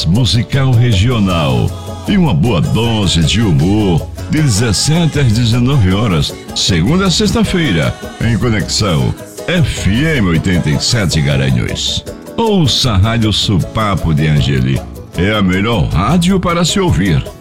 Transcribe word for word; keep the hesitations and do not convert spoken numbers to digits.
musical regional e uma boa dose de humor de dezessete às dezenove horas, segunda a sexta-feira, em Conexão F M oitenta e sete Garanhuns. Ouça a Rádio Supapo de Angeli. É a melhor rádio para se ouvir.